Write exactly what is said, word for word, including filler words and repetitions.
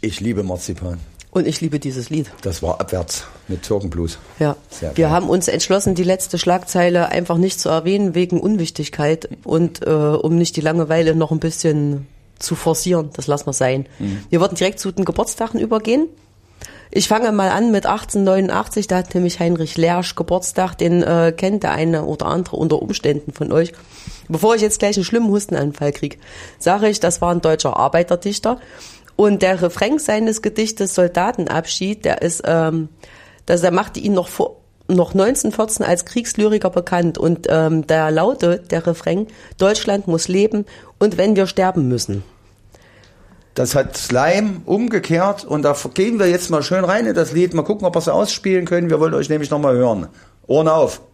Ich liebe Marzipan. Und ich liebe dieses Lied. Das war Abwärts mit Türkenblues. Ja, Sehr wir geil. haben uns entschlossen, die letzte Schlagzeile einfach nicht zu erwähnen, wegen Unwichtigkeit und äh, um nicht die Langeweile noch ein bisschen zu forcieren. Das lassen wir sein. Mhm. Wir würden direkt zu den Geburtstagen übergehen. Ich fange mal an mit achtzehnhundertneunundachtzig, da hat nämlich Heinrich Lersch Geburtstag, den äh, kennt der eine oder andere unter Umständen von euch. Bevor ich jetzt gleich einen schlimmen Hustenanfall kriege, sage ich, das war ein deutscher Arbeiterdichter. Und der Refrain seines Gedichtes Soldatenabschied, der ist, ähm, dass er machte ihn noch vor, noch neunzehnhundertvierzehn als Kriegslyriker bekannt. Und ähm, der lautet, der Refrain, Deutschland muss leben und wenn wir sterben müssen. Das hat Slime umgekehrt und da gehen wir jetzt mal schön rein in das Lied. Mal gucken, ob wir es ausspielen können. Wir wollen euch nämlich nochmal hören. Ohren auf.